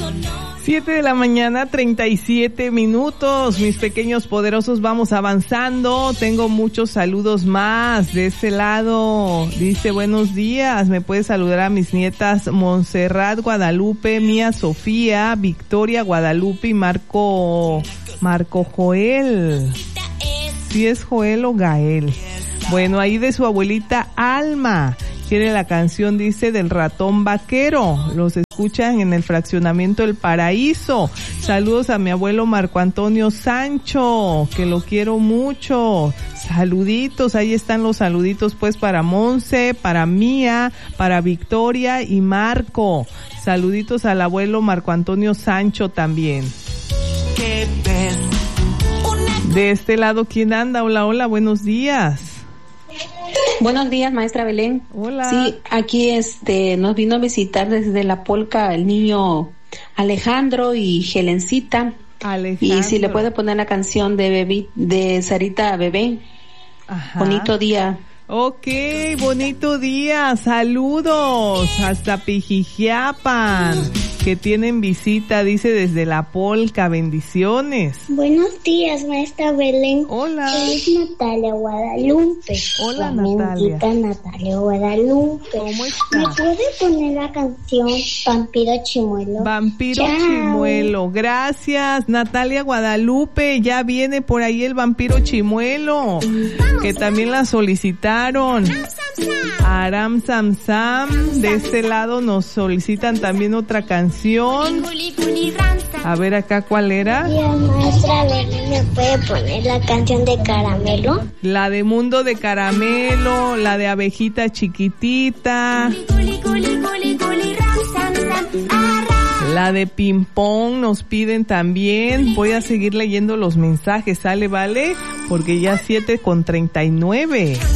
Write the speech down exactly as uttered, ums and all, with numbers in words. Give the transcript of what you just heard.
Siete de la mañana, treinta y siete minutos. Mis pequeños poderosos, vamos avanzando. Tengo muchos saludos más de este lado. Dice, buenos días. Me puede saludar a mis nietas Montserrat Guadalupe, Mía Sofía, Victoria Guadalupe y Marco, Marco Joel. Si es Joel o Gael. Bueno, ahí de su abuelita Alma. Quiere la canción, dice, del ratón vaquero. Los escuchan en el fraccionamiento El Paraíso. Saludos a mi abuelo Marco Antonio Sancho, que lo quiero mucho. Saluditos, ahí están los saluditos pues para Monse, para Mía, para Victoria y Marco. Saluditos al abuelo Marco Antonio Sancho también. De este lado, ¿quién anda? Hola, hola, buenos días. Buenos días, maestra Belén. Hola. Sí, aquí este nos vino a visitar desde La Polca el niño Alejandro y Helencita. Alejandro. Y si le puede poner la canción de bebé, de Sarita Bebé. Ajá. Bonito día. Ok, bonito día. Saludos hasta Pijijiapan, que tienen visita, dice, desde La Polca. Bendiciones. Buenos días, maestra Belén. Hola. Es Natalia Guadalupe. Hola, la Natalia. Natalia Guadalupe. ¿Cómo está? ¿Me puede poner la canción Vampiro Chimuelo? Vampiro Chao. Chimuelo. Gracias, Natalia Guadalupe. Ya viene por ahí el Vampiro Chimuelo, que también la solicitaron. Aram Sam Sam. De este lado nos solicitan también otra canción. A ver acá, ¿cuál era? Sí, maestra Belén, ¿me puede poner la canción de Caramelo? La de Mundo de Caramelo, la de Abejita Chiquitita, la de Ping Pong nos piden también. Voy a seguir leyendo los mensajes, ¿sale, vale? Porque ya siete con treinta y nueve.